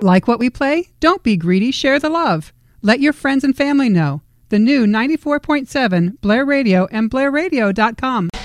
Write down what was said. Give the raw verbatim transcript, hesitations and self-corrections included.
Like what we play? Don't be greedy, share the love. Let your friends and family know. The new ninety-four point seven Blair Radio and Blair Radio dot com.